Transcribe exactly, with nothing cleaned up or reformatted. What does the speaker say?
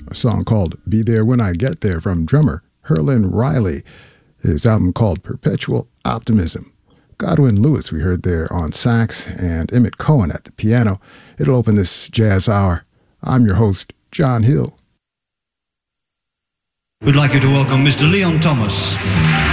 a song called Be There When I Get There from drummer Herlin Riley. His album called Perpetual Optimism. Godwin Lewis we heard there on sax and Emmett Cohen at the piano. It'll open this jazz hour. I'm your host, John Hill. We'd like you to welcome Mister Leon Thomas.